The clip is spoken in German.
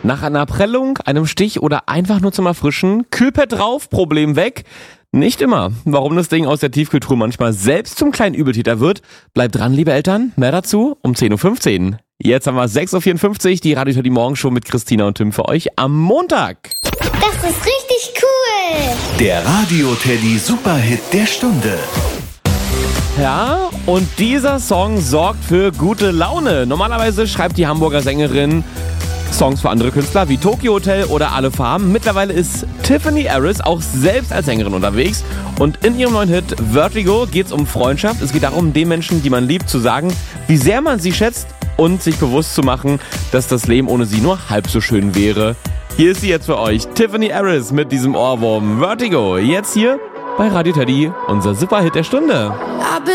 Nach einer Prellung, einem Stich oder einfach nur zum Erfrischen, Kühlpad drauf, Problem weg. Nicht immer. Warum das Ding aus der Tiefkühltruhe manchmal selbst zum kleinen Übeltäter wird, bleibt dran, liebe Eltern. Mehr dazu um 10.15 Uhr. Jetzt haben wir 6.54 Uhr, die Radio Teddy Morgenshow mit Christina und Tim für euch am Montag. Das ist richtig cool. Der Radio Teddy Superhit der Stunde. Ja, und dieser Song sorgt für gute Laune. Normalerweise schreibt die Hamburger Sängerin Songs für andere Künstler wie Tokyo Hotel oder Alle Farben. Mittlerweile ist Tiffany Harris auch selbst als Sängerin unterwegs. Und in ihrem neuen Hit Vertigo geht es um Freundschaft. Es geht darum, den Menschen, die man liebt, zu sagen, wie sehr man sie schätzt und sich bewusst zu machen, dass das Leben ohne sie nur halb so schön wäre. Hier ist sie jetzt für euch, Tiffany Harris mit diesem Ohrwurm Vertigo. Jetzt hier bei Radio Teddy, unser Superhit der Stunde.